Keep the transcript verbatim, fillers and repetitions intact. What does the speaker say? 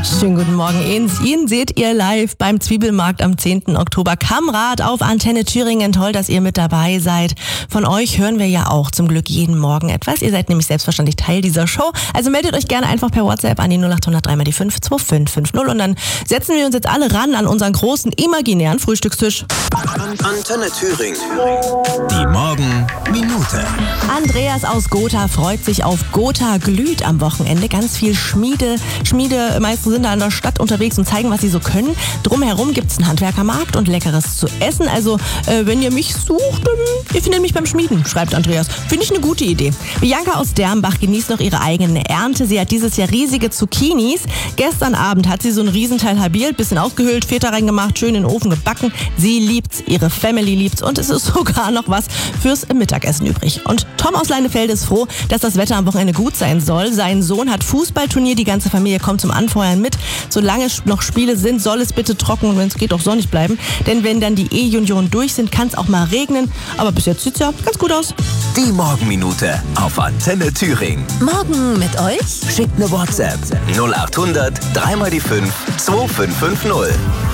Schönen guten Morgen, Ihnen. Ihn seht ihr live beim Zwiebelmarkt am zehnten Oktober. Kamrad auf Antenne Thüringen. Toll, dass ihr mit dabei seid. Von euch hören wir ja auch zum Glück jeden Morgen etwas. Ihr seid nämlich selbstverständlich Teil dieser Show. Also meldet euch gerne einfach per WhatsApp an die null acht null null drei mal die fünf zwei fünf fünf null und dann setzen wir uns jetzt alle ran an unseren großen imaginären Frühstückstisch. Antenne Thüringen. Die Morgenminute. Andreas aus Gotha freut sich auf Gotha glüht am Wochenende. Ganz viel Schmiede, Schmiedemeister sind da in der Stadt unterwegs und zeigen, was sie so können. Drumherum gibt es einen Handwerkermarkt und Leckeres zu essen. Also, äh, wenn ihr mich sucht, ähm, ihr findet mich beim Schmieden, schreibt Andreas. Finde ich eine gute Idee. Bianca aus Dernbach genießt noch ihre eigene Ernte. Sie hat dieses Jahr riesige Zucchinis. Gestern Abend hat sie so ein Riesenteil halbiert, bisschen ausgehöhlt, Feta reingemacht, schön in den Ofen gebacken. Sie liebt's, ihre Family liebt's und es ist sogar noch was fürs Mittagessen übrig. Und Tom aus Leinefelde ist froh, dass das Wetter am Wochenende gut sein soll. Sein Sohn hat Fußballturnier, die ganze Familie kommt zum Anfeuern mit. Solange noch Spiele sind, soll es bitte trocken und wenn es geht auch sonnig bleiben. Denn wenn dann die E-Junioren durch sind, kann es auch mal regnen. Aber bis jetzt sieht es ja ganz gut aus. Die Morgenminute auf Antenne Thüringen. Morgen mit euch? Schickt eine WhatsApp null acht hundert drei mal die fünf zwei fünf fünf null.